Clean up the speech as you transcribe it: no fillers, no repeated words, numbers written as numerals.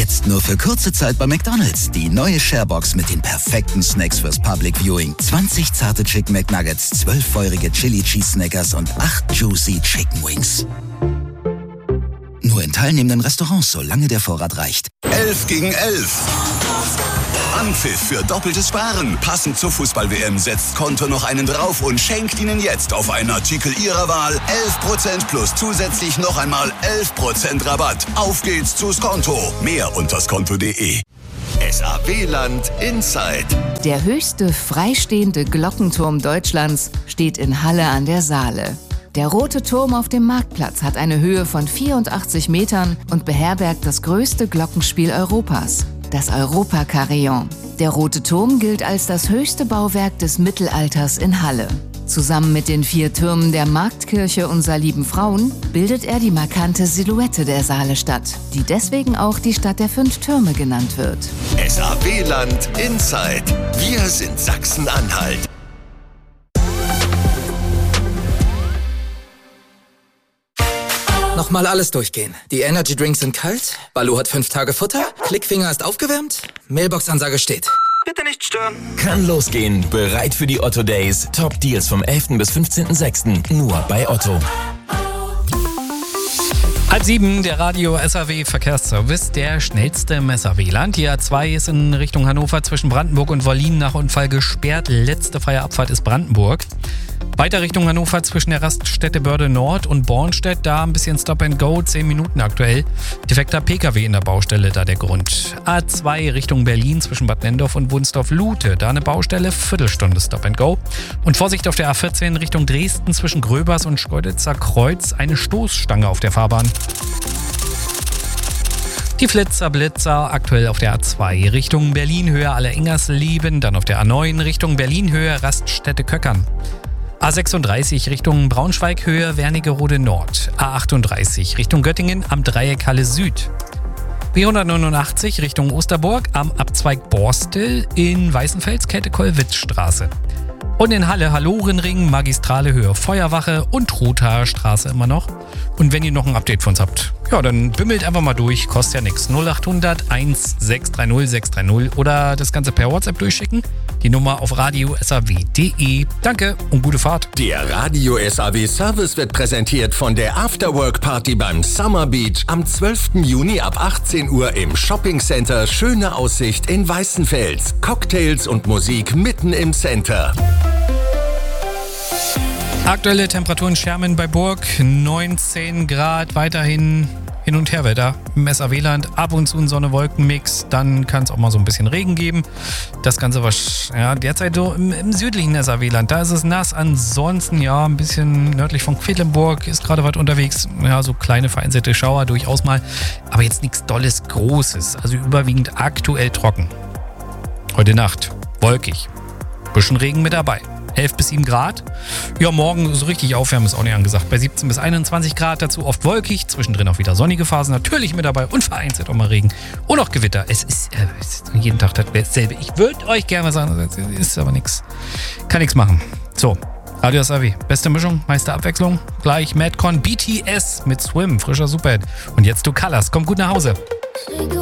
Jetzt nur für kurze Zeit bei McDonald's. Die neue Sharebox mit den perfekten Snacks fürs Public Viewing. 20 zarte Chicken McNuggets, 12 feurige Chili Cheese Snackers und 8 Juicy Chicken Wings. Nur in teilnehmenden Restaurants, solange der Vorrat reicht. 11 gegen 11. Anpfiff für doppeltes Sparen. Passend zur Fußball-WM setzt Konto noch einen drauf und schenkt Ihnen jetzt auf einen Artikel Ihrer Wahl 11% plus zusätzlich noch einmal 11% Rabatt. Auf geht's zu Skonto. Mehr unter skonto.de. SAW-Land Inside. Der höchste freistehende Glockenturm Deutschlands steht in Halle an der Saale. Der Rote Turm auf dem Marktplatz hat eine Höhe von 84 Metern und beherbergt das größte Glockenspiel Europas, das Europa-Carillon. Der Rote Turm gilt als das höchste Bauwerk des Mittelalters in Halle. Zusammen mit den 4 Türmen der Marktkirche Unser lieben Frauen bildet er die markante Silhouette der Saalestadt, die deswegen auch die Stadt der 5 Türme genannt wird. SAW-Land Inside. Wir sind Sachsen-Anhalt. Nochmal alles durchgehen. Die Energy Drinks sind kalt, Baloo hat 5 Tage Futter, Klickfinger ist aufgewärmt, Mailbox-Ansage steht. Bitte nicht stören. Kann losgehen. Bereit für die Otto Days. Top Deals vom 11. bis 15.06. Nur bei Otto. 6:30, der Radio SAW Verkehrsservice, der schnellste im SAW-Land. Die A2 ist in Richtung Hannover zwischen Brandenburg und Wollin nach Unfall gesperrt. Letzte freie Abfahrt ist Brandenburg. Weiter Richtung Hannover zwischen der Raststätte Börde Nord und Bornstedt, da ein bisschen Stop and Go, 10 Minuten aktuell. Defekter PKW in der Baustelle, da der Grund. A2 Richtung Berlin zwischen Bad Nendorf und Wunsdorf-Lute, da eine Baustelle, Viertelstunde Stop and Go. Und Vorsicht auf der A14 Richtung Dresden zwischen Gröbers und Schkeuditzer Kreuz, eine Stoßstange auf der Fahrbahn. Die Blitzer aktuell auf der A2 Richtung Berlin-Höhe Aller-Ingersleben, dann auf der A9 Richtung Berlin-Höhe Raststätte Köckern. A36 Richtung Braunschweig-Höhe Wernigerode Nord. A38 Richtung Göttingen am Dreieck Halle Süd. B189 Richtung Osterburg am Abzweig Borstel in Weißenfels Käthe-Kollwitz-Straße. Und in Halle Hallorenring, Magistrale Höhe Feuerwache und Rothaar Straße immer noch. Und wenn ihr noch ein Update für uns habt, ja, dann bimmelt einfach mal durch, kostet ja nichts. 0800 1630 630 oder das Ganze per WhatsApp durchschicken. Die Nummer auf radio.saw.de. Danke und gute Fahrt. Der Radio SAW Service wird präsentiert von der Afterwork Party beim Summer Beach am 12. Juni ab 18 Uhr im Shopping Center Schöne Aussicht in Weißenfels. Cocktails und Musik mitten im Center. Aktuelle Temperaturen Schermen bei Burg, 19 Grad, weiterhin Hin- und Herwetter im SAW-Land, ab und zu ein Sonne-Wolken-Mix, dann kann es auch mal so ein bisschen Regen geben. Das Ganze war derzeit so im südlichen SAW-Land, da ist es nass, ansonsten ja ein bisschen nördlich von Quedlinburg ist gerade was unterwegs, ja so kleine vereinzelte Schauer durchaus mal, aber jetzt nichts Dolles, Großes, also überwiegend aktuell trocken. Heute Nacht wolkig, bisschen Regen mit dabei. 11 bis 7 Grad. Ja, morgen so richtig aufwärmen ist auch nicht angesagt. Bei 17 bis 21 Grad, dazu oft wolkig, zwischendrin auch wieder sonnige Phasen, natürlich mit dabei und vereinzelt auch mal Regen und auch Gewitter. Es ist jeden Tag dasselbe. Ich würde euch gerne sagen, ist aber nichts. Kann nichts machen. So, Radio SAW, beste Mischung, meiste Abwechslung. Gleich Madcon BTS mit Swim, frischer Superhit. Und jetzt To Colors, kommt gut nach Hause.